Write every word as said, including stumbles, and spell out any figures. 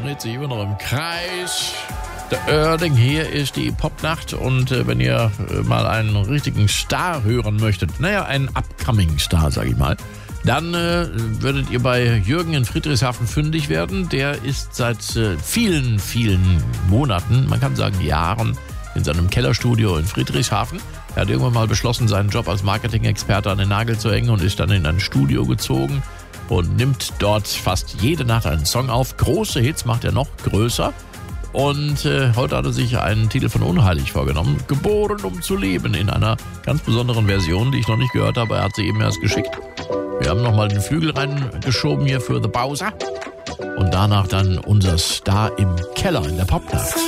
dreht sich immer noch im Kreis. Der Oerding, hier ist die Popnacht und äh, wenn ihr äh, mal einen richtigen Star hören möchtet, naja, einen upcoming Star, sag ich mal, dann äh, würdet ihr bei Jürgen in Friedrichshafen fündig werden. Der ist seit äh, vielen, vielen Monaten, man kann sagen Jahren, in seinem Kellerstudio in Friedrichshafen. Er hat irgendwann mal beschlossen, seinen Job als Marketing-Experte an den Nagel zu hängen und ist dann in ein Studio gezogen und nimmt dort fast jede Nacht einen Song auf. Große Hits macht er noch größer. Und äh, heute hat er sich einen Titel von Unheilig vorgenommen. Geboren, um zu leben, in einer ganz besonderen Version, die ich noch nicht gehört habe. Er hat sie eben erst geschickt. Wir haben nochmal den Flügel reingeschoben hier für The Bowser. Und danach dann unser Star im Keller in der Popnacht.